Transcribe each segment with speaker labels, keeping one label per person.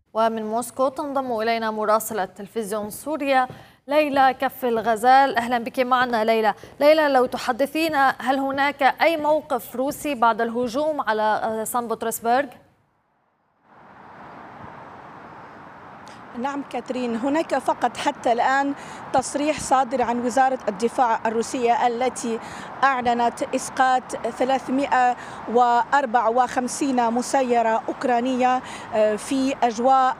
Speaker 1: ومن موسكو تنضم إلينا مراسلة تلفزيون سوريا ليلى كف الغزال. أهلا بك معنا ليلى. ليلى، لو تحدثينا، هل هناك أي موقف روسي بعد الهجوم على سان بطرسبرغ؟
Speaker 2: نعم كاترين، هناك فقط حتى الآن تصريح صادر عن وزارة الدفاع الروسية التي أعلنت إسقاط 354 مسيرة أوكرانية في أجواء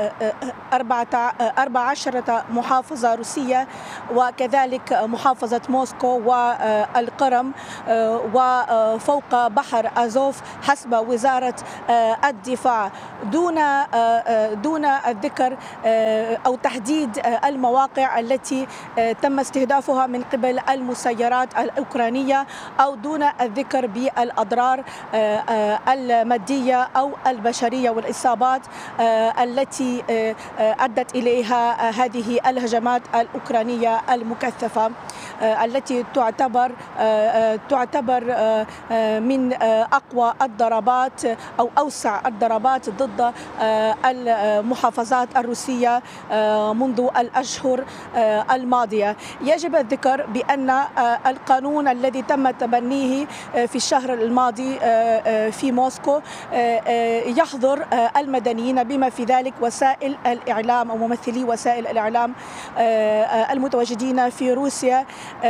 Speaker 2: 14 محافظة روسية، وكذلك محافظة موسكو والقرم وفوق بحر أزوف حسب وزارة الدفاع، دون الذكر أو تحديد المواقع التي تم استهدافها من قبل المسيرات الأوكرانية، أو دون الذكر بالأضرار المادية أو البشرية والإصابات التي أدت إليها هذه الهجمات الأوكرانية المكثفة، التي تعتبر من أقوى الضربات أو أوسع الضربات ضد المحافظات الروسية منذ الأشهر الماضية. يجب الذكر بأن القانون الذي تم تبنيه في الشهر الماضي في موسكو يحظر المدنيين بما في ذلك وسائل الإعلام أو ممثلي وسائل الإعلام المتواجدين في روسيا،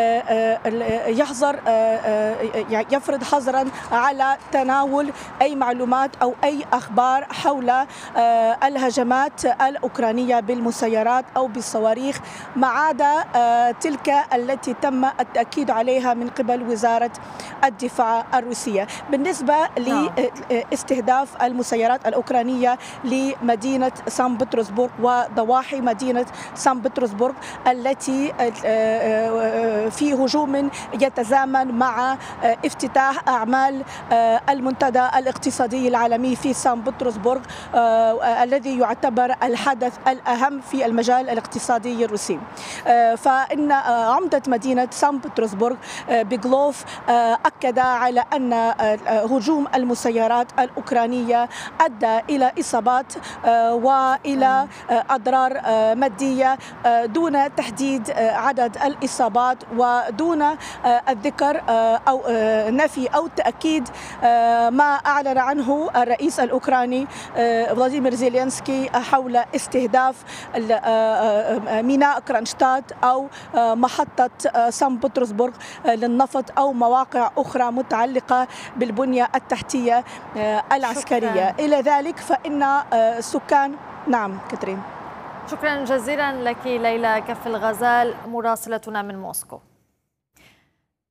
Speaker 2: يفرض حظرا على تناول أي معلومات أو أي أخبار حول الهجمات الأوكرانية بالمسيرات أو بالصواريخ، ما عدا تلك التي تم التأكيد عليها من قبل وزارة الدفاع الروسية. بالنسبة لاستهداف المسيرات الأوكرانية لمدينة سان بطرسبرغ وضواحي مدينة سان بطرسبرغ التي في هجوم يتزامن مع افتتاح أعمال المنتدى الاقتصادي العالمي في سان بطرسبرغ الذي يعتبر الحدث الأهم في المجال الاقتصادي الروسي. فإن عمدة مدينة سان بطرسبرغ بيغلوف أكد على أن هجوم المسيرات الأوكرانية أدى إلى إصابات وإلى أضرار مادية دون تحديد عدد الإصابات ودون الذكر أو نفي أو تأكيد ما أعلن عنه الرئيس الأوكراني فلاديمير زيلينسكي حول استهداف ميناء كرونشتاد أو محطة سان بطرسبرغ للنفط أو مواقع أخرى متعلقة بالبنية التحتية العسكرية. إلى ذلك فإن السكان. نعم كاترين.
Speaker 1: شكرا جزيلا لك ليلى كف الغزال مراسلتنا من موسكو.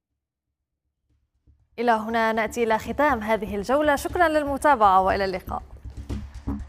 Speaker 1: إلى هنا نأتي إلى ختام هذه الجولة. شكرا للمتابعة وإلى اللقاء.